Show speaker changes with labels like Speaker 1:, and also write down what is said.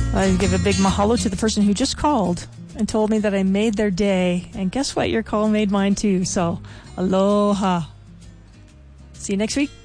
Speaker 1: I give a big mahalo to the person who just called and told me that I made their day. And guess what? Your call made mine too. So, aloha. See you next week.